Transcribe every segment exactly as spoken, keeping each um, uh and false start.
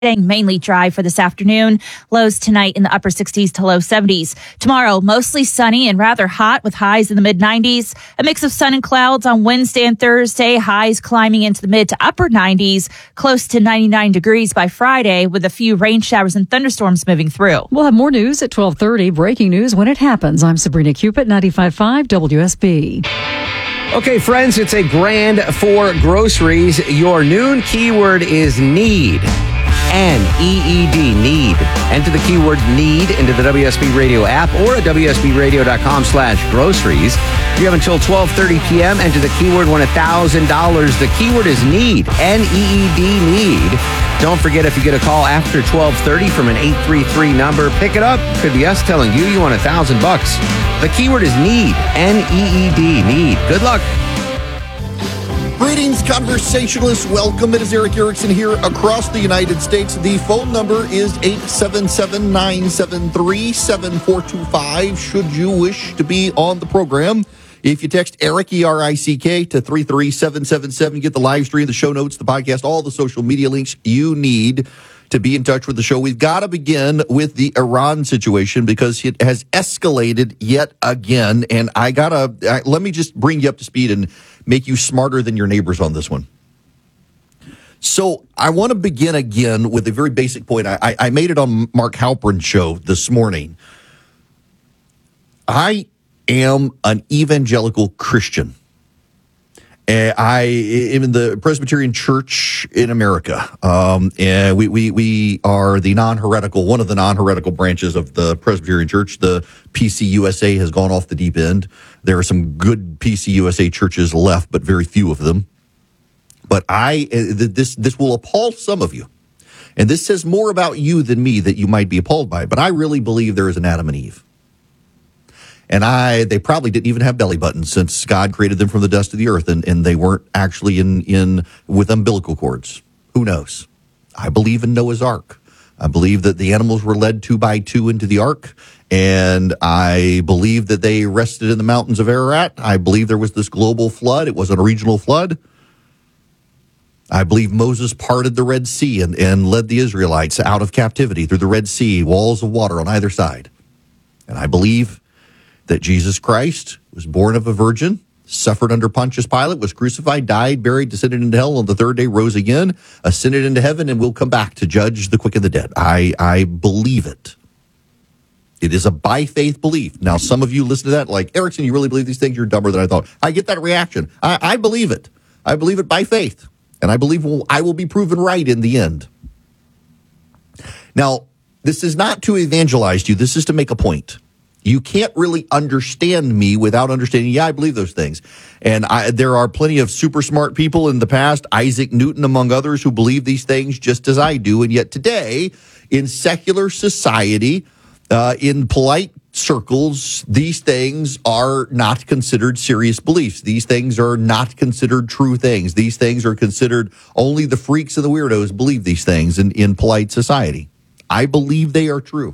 Staying mainly dry for this afternoon. Lows tonight in the upper sixties to low seventies. Tomorrow, mostly sunny and rather hot with highs in the mid nineties. A mix of sun and clouds on Wednesday and Thursday. Highs climbing into the mid to upper nineties. Close to ninety-nine degrees by Friday with a few rain showers and thunderstorms moving through. We'll have more news at twelve thirty. Breaking news when it happens. I'm Sabrina Cupid, ninety-five point five W S B. Okay, friends, it's a grand for groceries. Your noon keyword is need. N E E D, need. Enter the keyword need into the W S B Radio app or at W S B radio dot com slash groceries. You have until twelve thirty p.m. Enter the keyword, win one thousand dollars. The keyword is need. N E E D, need. Don't forget, if you get a call after twelve thirty from an eight three three number, pick it up. Could be us telling you you want a thousand bucks. The keyword is need. N E E D, need. Good luck. Greetings, conversationalists. Welcome. It is Eric Erickson here across the United States. The phone number is eight seven seven, nine seven three, seven four two five. Should you wish to be on the program, if you text Eric, E R I C K, to three three seven seven seven, get the live stream, the show notes, the podcast, all the social media links you need to be in touch with the show. We've got to begin with the Iran situation because it has escalated yet again. And I got to, let me just bring you up to speed and make you smarter than your neighbors on this one. So I want to begin again with a very basic point. I, I made it on Mark Halperin's show this morning. I am an evangelical Christian. Uh, I am in the Presbyterian Church in America. Um, and we, we, we are the non-heretical, one of the non-heretical branches of the Presbyterian Church. The P C U S A has gone off the deep end. There are some good P C U S A churches left, but very few of them. But I, this, this will appall some of you. And this says more about you than me that you might be appalled by. But I really believe there is an Adam and Eve. And I, they probably didn't even have belly buttons since God created them from the dust of the earth, and, and they weren't actually in, in with umbilical cords. Who knows? I believe in Noah's Ark. I believe that the animals were led two by two into the ark, and I believe that they rested in the mountains of Ararat. I believe there was this global flood. It wasn't a regional flood. I believe Moses parted the Red Sea and, and led the Israelites out of captivity through the Red Sea, walls of water on either side. And I believe that Jesus Christ was born of a virgin, suffered under Pontius Pilate, was crucified, died, buried, descended into hell, on the third day rose again, ascended into heaven, and will come back to judge the quick and the dead. I, I believe it. It is a by faith belief. Now, some of you listen to that like, Erickson, you really believe these things? You're dumber than I thought. I get that reaction. I, I believe it. I believe it by faith. And I believe will, I will be proven right in the end. Now, this is not to evangelize you. This is to make a point. You can't really understand me without understanding, yeah, I believe those things. And I, there are plenty of super smart people in the past, Isaac Newton among others, who believe these things just as I do. And yet today, in secular society, uh, in polite circles, these things are not considered serious beliefs. These things are not considered true things. These things are considered only the freaks and the weirdos believe these things in, in polite society. I believe they are true.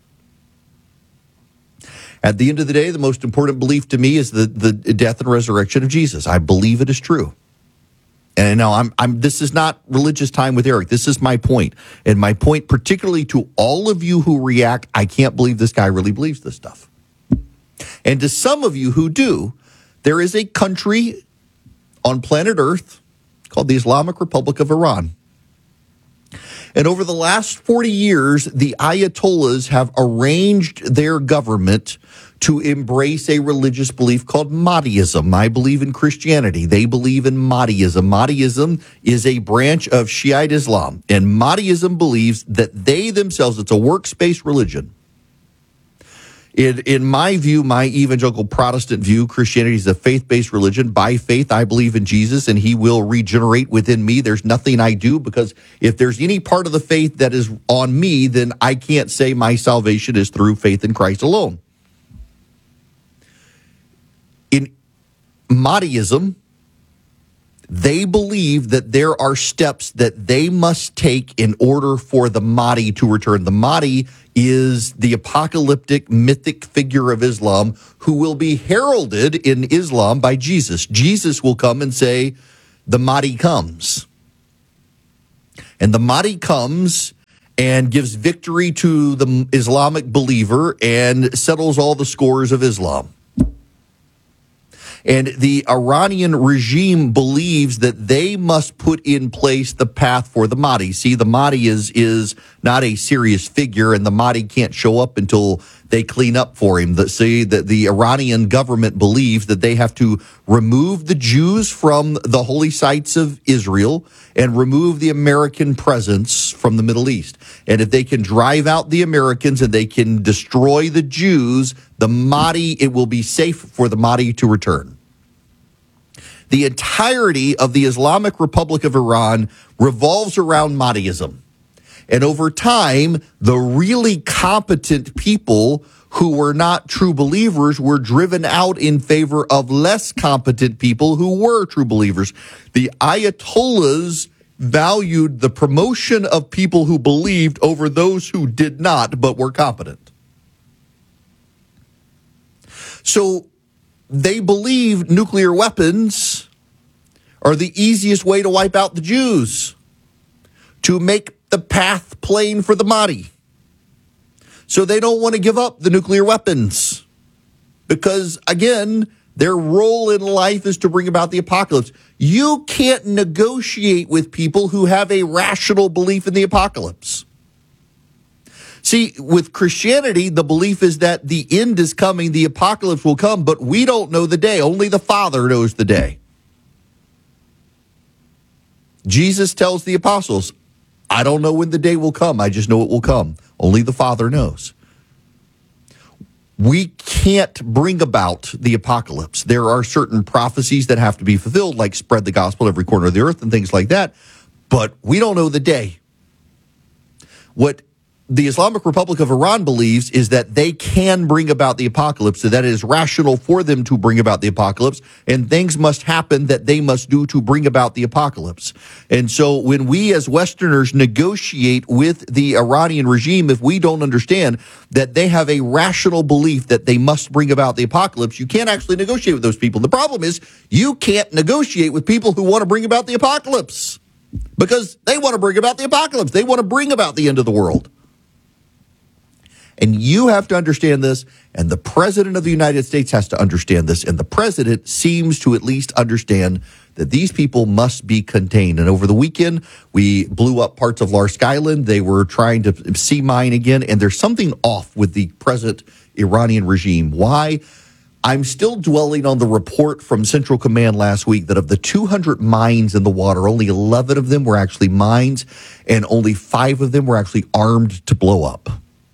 At the end of the day, the most important belief to me is the, the death and resurrection of Jesus. I believe it is true. And now I'm, I'm, this is not religious time with Eric. This is my point. And my point, particularly to all of you who react, I can't believe this guy really believes this stuff. And to some of you who do, there is a country on planet Earth called the Islamic Republic of Iran. And over the last forty years, the Ayatollahs have arranged their government to embrace a religious belief called Mahdiism. I believe in Christianity. They believe in Mahdiism. Mahdiism is a branch of Shiite Islam. And Mahdiism believes that they themselves, it's a works-based religion. In, in my view, my evangelical Protestant view, Christianity is a faith-based religion. By faith, I believe in Jesus, and he will regenerate within me. There's nothing I do, because if there's any part of the faith that is on me, then I can't say my salvation is through faith in Christ alone. In Mahdiism, they believe that there are steps that they must take in order for the Mahdi to return. The Mahdi is the apocalyptic mythic figure of Islam who will be heralded in Islam by Jesus. Jesus will come and say, the Mahdi comes. And the Mahdi comes and gives victory to the Islamic believer and settles all the scores of Islam. And the Iranian regime believes that they must put in place the path for the Mahdi. See, the Mahdi is is not a serious figure, and the Mahdi can't show up until they clean up for him. The, see, that the Iranian government believes that they have to remove the Jews from the holy sites of Israel and remove the American presence from the Middle East. And if they can drive out the Americans and they can destroy the Jews, the Mahdi, it will be safe for the Mahdi to return. The entirety of the Islamic Republic of Iran revolves around Mahdiism. And over time, the really competent people who were not true believers were driven out in favor of less competent people who were true believers. The Ayatollahs valued the promotion of people who believed over those who did not but were competent. So they believe nuclear weapons are the easiest way to wipe out the Jews, to make the path plain for the Mahdi. So they don't want to give up the nuclear weapons because, again, their role in life is to bring about the apocalypse. You can't negotiate with people who have a rational belief in the apocalypse. See, with Christianity, the belief is that the end is coming, the apocalypse will come, but we don't know the day. Only the Father knows the day. Jesus tells the apostles, I don't know when the day will come. I just know it will come. Only the Father knows. We can't bring about the apocalypse. There are certain prophecies that have to be fulfilled, like spread the gospel every corner of the earth and things like that, but we don't know the day. What the Islamic Republic of Iran believes is that they can bring about the apocalypse, so that it is rational for them to bring about the apocalypse, and things must happen that they must do to bring about the apocalypse. And so when we as Westerners negotiate with the Iranian regime, if we don't understand that they have a rational belief that they must bring about the apocalypse, you can't actually negotiate with those people. And the problem is you can't negotiate with people who want to bring about the apocalypse because they want to bring about the apocalypse. They want to bring about the end of the world. And you have to understand this, and the President of the United States has to understand this, and the President seems to at least understand that these people must be contained. And over the weekend, we blew up parts of Larsk Island. They were trying to sea mine again, and there's something off with the present Iranian regime. Why? I'm still dwelling on the report from Central Command last week that of the two hundred mines in the water, only eleven of them were actually mines, and only five of them were actually armed to blow up.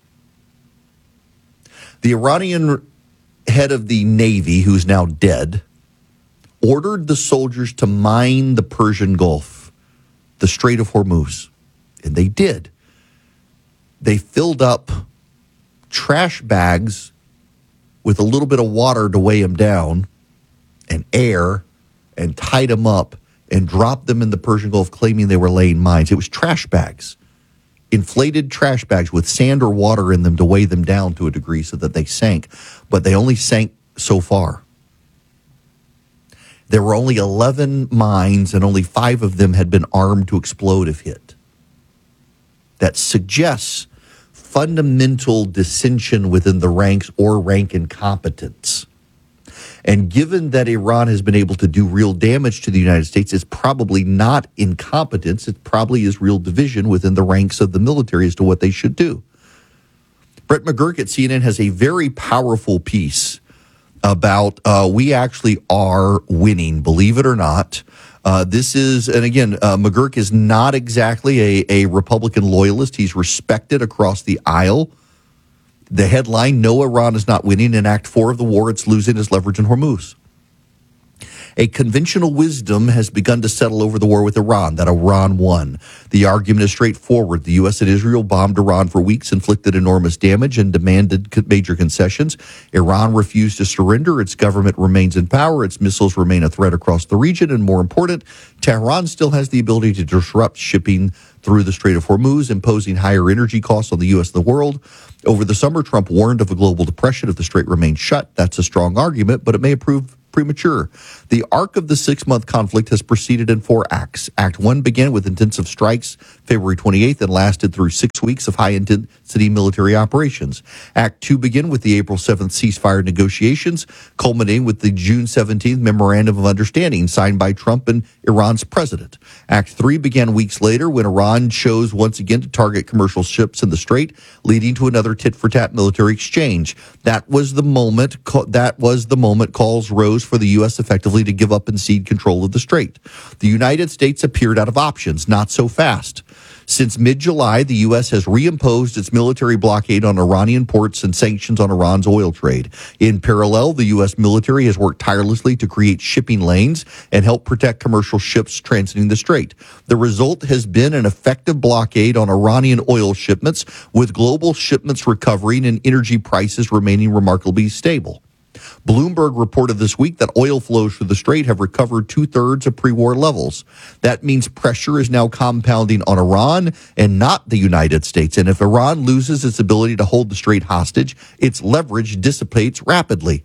The Iranian head of the Navy, who's now dead, ordered the soldiers to mine the Persian Gulf, the Strait of Hormuz. And they did. They filled up trash bags with a little bit of water to weigh them down and air and tied them up and dropped them in the Persian Gulf, claiming they were laying mines. It was trash bags. Inflated trash bags with sand or water in them to weigh them down to a degree so that they sank, but they only sank so far. There were only eleven mines, and only five of them had been armed to explode if hit. That suggests fundamental dissension within the ranks or rank incompetence. And given that Iran has been able to do real damage to the United States, it's probably not incompetence. It probably is real division within the ranks of the military as to what they should do. Brett McGurk at C N N has a very powerful piece about uh, we actually are winning, believe it or not. Uh, this is, and again, uh, McGurk is not exactly a, a Republican loyalist. He's respected across the aisle. The headline, no, Iran is not winning. In Act four of the war, it's losing its leverage in Hormuz. A conventional wisdom has begun to settle over the war with Iran, that Iran won. The argument is straightforward. The U S and Israel bombed Iran for weeks, inflicted enormous damage, and demanded major concessions. Iran refused to surrender. Its government remains in power. Its missiles remain a threat across the region. And more important, Tehran still has the ability to disrupt shipping through the Strait of Hormuz, imposing higher energy costs on the U S and the world. Over the summer, Trump warned of a global depression if the strait remains shut. That's a strong argument, but it may prove premature. The arc of the six-month conflict has proceeded in four acts. Act one began with intensive strikes February twenty-eighth and lasted through six weeks of high-intensity military operations. Act two began with the April seventh ceasefire negotiations, culminating with the June seventeenth Memorandum of Understanding signed by Trump and Iran's president. Act three began weeks later when Iran chose once again to target commercial ships in the Strait, leading to another tit-for-tat military exchange. That was the moment. That was the moment calls rose for the U S effectively to give up and cede control of the Strait. The United States appeared out of options. Not so fast. Since mid-July, the U S has reimposed its military blockade on Iranian ports and sanctions on Iran's oil trade. In parallel, the U S military has worked tirelessly to create shipping lanes and help protect commercial ships transiting the Strait. The result has been an effective blockade on Iranian oil shipments, with global shipments recovering and energy prices remaining remarkably stable. Bloomberg reported this week that oil flows through the Strait have recovered two-thirds of pre-war levels. That means pressure is now compounding on Iran and not the United States. And if Iran loses its ability to hold the Strait hostage, its leverage dissipates rapidly.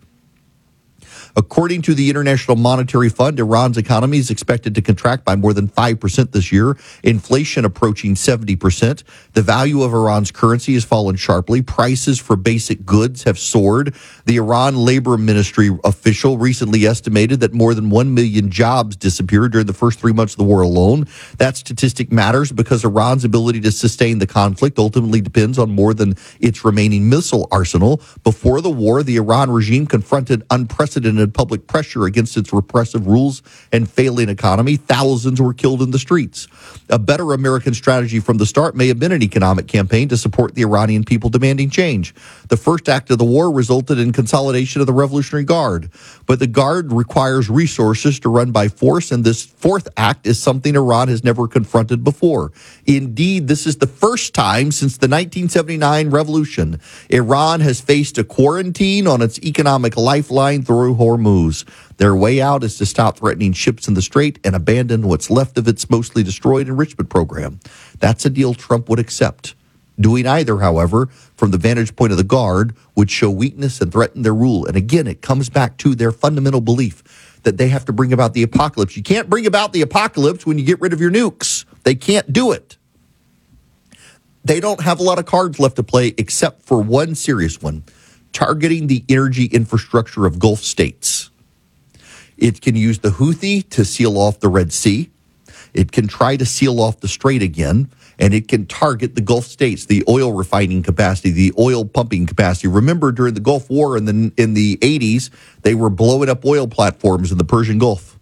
According to the International Monetary Fund, Iran's economy is expected to contract by more than five percent this year, inflation approaching seventy percent. The value of Iran's currency has fallen sharply. Prices for basic goods have soared. The Iran Labor Ministry official recently estimated that more than one million jobs disappeared during the first three months of the war alone. That statistic matters because Iran's ability to sustain the conflict ultimately depends on more than its remaining missile arsenal. Before the war, the Iran regime confronted unprecedented public pressure against its repressive rules and failing economy. Thousands were killed in the streets. A better American strategy from the start may have been an economic campaign to support the Iranian people demanding change. The first act of the war resulted in consolidation of the Revolutionary Guard, but the Guard requires resources to run by force, and this fourth act is something Iran has never confronted before. Indeed, this is the first time since the nineteen seventy-nine revolution Iran has faced a quarantine on its economic lifeline through Hormuz. Their way out is to stop threatening ships in the Strait and abandon what's left of its mostly destroyed enrichment program. That's a deal Trump would accept. Doing either, however, from the vantage point of the Guard, would show weakness and threaten their rule. And again, it comes back to their fundamental belief that they have to bring about the apocalypse. You can't bring about the apocalypse when you get rid of your nukes. They can't do it. They don't have a lot of cards left to play except for one serious one: targeting the energy infrastructure of Gulf states. It can use the Houthi to seal off the Red Sea. It can try to seal off the Strait again, and it can target the Gulf states, the oil refining capacity, the oil pumping capacity. Remember, during the Gulf War in the in the eighties, they were blowing up oil platforms in the Persian Gulf.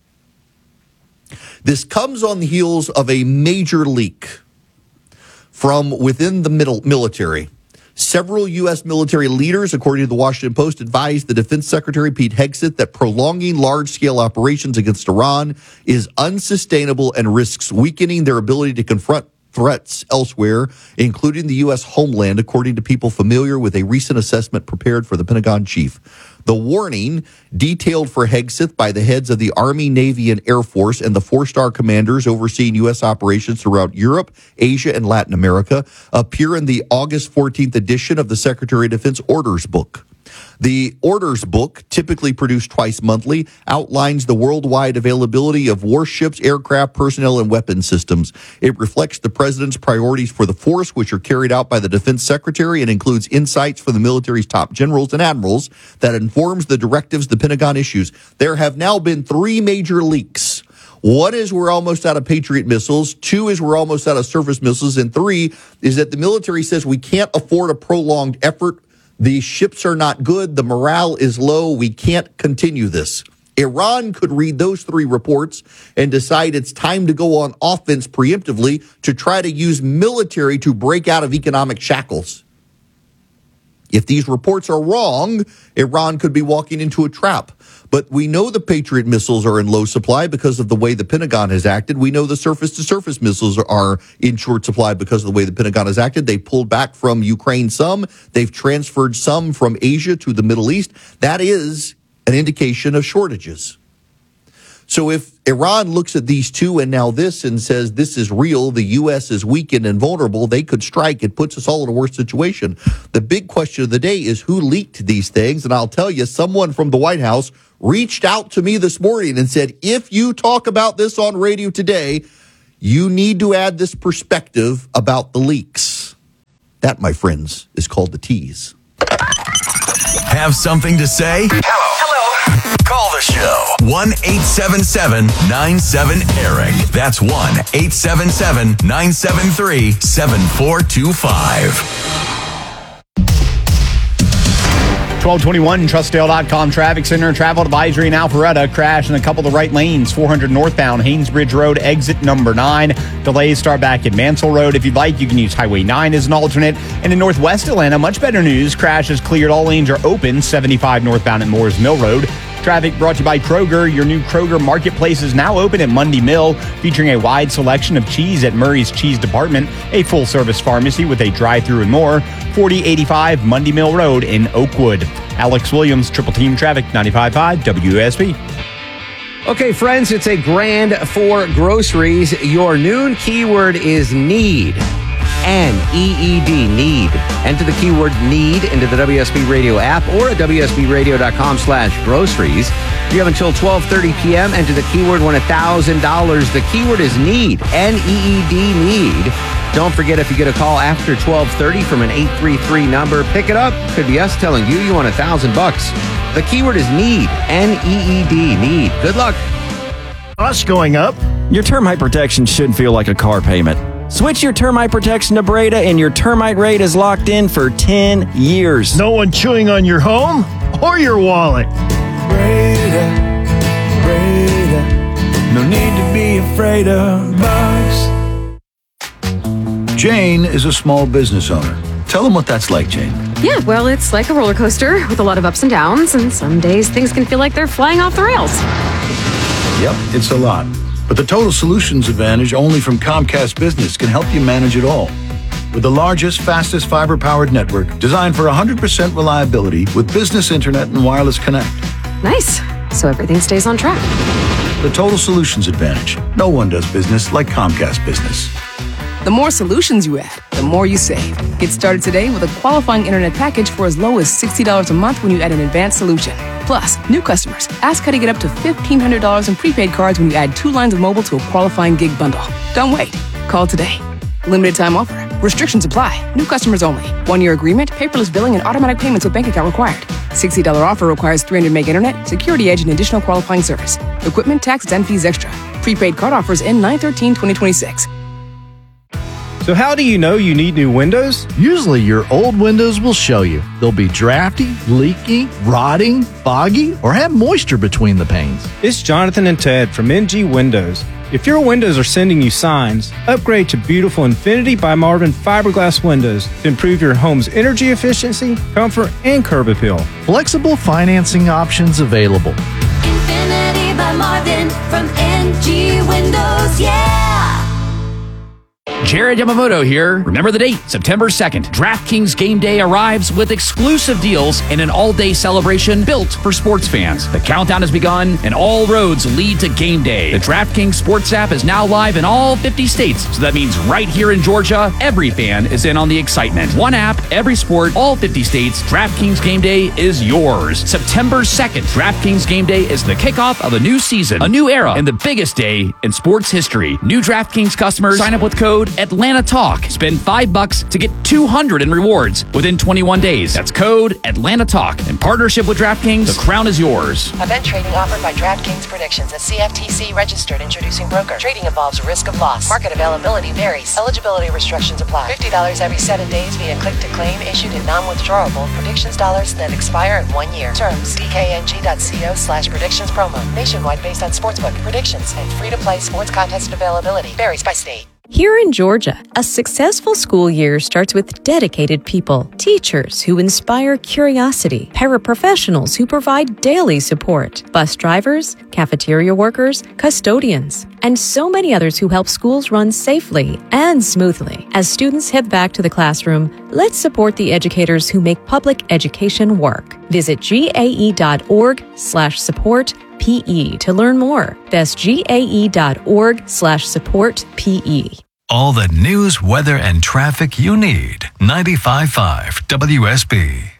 This comes on the heels of a major leak from within the middle military. Several U S military leaders, according to the Washington Post, advised the Defense Secretary Pete Hegseth that prolonging large-scale operations against Iran is unsustainable and risks weakening their ability to confront threats elsewhere, including the U S homeland, according to people familiar with a recent assessment prepared for the Pentagon chief. The warning, detailed for Hegseth by the heads of the Army, Navy, and Air Force and the four-star commanders overseeing U S operations throughout Europe, Asia, and Latin America, appear in the August fourteenth edition of the Secretary of Defense Orders Book. The Orders Book, typically produced twice monthly, outlines the worldwide availability of warships, aircraft, personnel, and weapon systems. It reflects the President's priorities for the force, which are carried out by the Defense Secretary, and includes insights from the military's top generals and admirals that informs the directives the Pentagon issues. There have now been three major leaks. One is we're almost out of Patriot missiles. Two is we're almost out of surface missiles. And three is that the military says we can't afford a prolonged effort. The ships are not good. The morale is low. We can't continue this. Iran could read those three reports and decide it's time to go on offense preemptively to try to use military to break out of economic shackles. If these reports are wrong, Iran could be walking into a trap. But we know the Patriot missiles are in low supply because of the way the Pentagon has acted. We know the surface-to-surface missiles are in short supply because of the way the Pentagon has acted. They pulled back from Ukraine some. They've transferred some from Asia to the Middle East. That is an indication of shortages. So if Iran looks at these two and now this and says this is real, the U S is weakened and vulnerable, they could strike. It puts us all in a worse situation. The big question of the day is who leaked these things? And I'll tell you, someone from the White House reached out to me this morning and said, if you talk about this on radio today, you need to add this perspective about the leaks. That, my friends, is called the tease. Have something to say? Hello. Hello. Call the show. one eight seven seven nine seven Eric. That's one eight seven seven nine seven three seven four two five. twelve twenty-one Trustdale dot com traffic center. Travel advisory in Alpharetta. Crash in a couple of the right lanes. four hundred northbound Haynesbridge Road, exit number nine. Delays start back at Mansell Road. If you'd like, you can use Highway nine as an alternate. And in Northwest Atlanta, much better news. Crash is cleared. All lanes are open. seventy-five northbound at Moores Mill Road. Traffic brought to you by Kroger. Your new Kroger Marketplace is now open at Mundy Mill, featuring a wide selection of cheese at Murray's Cheese Department, a full-service pharmacy with a drive-thru and more. forty eighty-five Mundy Mill Road in Oakwood. Alex Williams, Triple Team Traffic, ninety-five point five W S B. Okay, friends, it's a grand for groceries. Your noon keyword is need. N E E D, need. Enter the keyword need into the W S B Radio app or at W S B radio dot com slash groceries. You have until twelve thirty p.m. Enter the keyword, win one thousand dollars. The keyword is need. N E E D, need. Don't forget, if you get a call after twelve thirty from an eight three three number, pick it up. Could be us telling you you want a thousand bucks. The keyword is need. N E E D, need. Good luck. Us going up. Your termite protection shouldn't feel like a car payment. Switch your termite protection to Breda, and your termite rate is locked in for ten years. No one chewing on your home or your wallet. Breda, Breda, no need to be afraid of bugs. Jane is a small business owner. Tell them what that's like, Jane. Yeah, well, it's like a roller coaster with a lot of ups and downs, and some days things can feel like they're flying off the rails. Yep, it's a lot. But the Total Solutions Advantage only from Comcast Business can help you manage it all. With the largest, fastest fiber-powered network designed for one hundred percent reliability with business internet and wireless connect. Nice. So everything stays on track. The Total Solutions Advantage. No one does business like Comcast Business. The more solutions you add, the more you save. Get started today with a qualifying internet package for as low as sixty dollars a month when you add an advanced solution. Plus, new customers, ask how to get up to fifteen hundred dollars in prepaid cards when you add two lines of mobile to a qualifying gig bundle. Don't wait. Call today. Limited time offer. Restrictions apply. New customers only. One-year agreement, paperless billing, and automatic payments with bank account required. sixty dollars offer requires three hundred meg internet, security edge, and additional qualifying service. Equipment, taxes, and fees extra. Prepaid card offers end nine thirteen twenty twenty-six. So how do you know you need new windows? Usually your old windows will show you. They'll be drafty, leaky, rotting, foggy, or have moisture between the panes. It's Jonathan and Ted from N G Windows. If your windows are sending you signs, upgrade to beautiful Infinity by Marvin fiberglass windows to improve your home's energy efficiency, comfort, and curb appeal. Flexible financing options available. Infinity by Marvin from N G Windows, yeah! Jared Yamamoto here. Remember the date, September second. DraftKings Game Day arrives with exclusive deals and an all-day celebration built for sports fans. The countdown has begun, and all roads lead to Game Day. The DraftKings Sports app is now live in all fifty states, so that means right here in Georgia, every fan is in on the excitement. One app, every sport, all fifty states. DraftKings Game Day is yours. September second. DraftKings Game Day is the kickoff of a new season, a new era, and the biggest day in sports history. New DraftKings customers sign up with code Atlanta Talk. Spend five bucks to get two hundred in rewards within twenty-one days. That's code Atlanta Talk. In partnership with DraftKings, the crown is yours. Event trading offered by DraftKings Predictions, a C F T C registered introducing broker. Trading involves risk of loss. Market availability varies. Eligibility restrictions apply. fifty dollars every seven days via click to claim, issued in non-withdrawable predictions dollars that expire in one year. Terms dkng.co slash predictions promo. Nationwide based on sportsbook predictions and free-to-play sports contest availability varies by state. Here in Georgia, a successful school year starts with dedicated people, teachers who inspire curiosity, paraprofessionals who provide daily support, bus drivers, cafeteria workers, custodians, and so many others who help schools run safely and smoothly. As students head back to the classroom, let's support the educators who make public education work. Visit gae.org slash support PE to learn more. That's gae.org slash support PE. All the news, weather, and traffic you need. ninety-five point five W S B.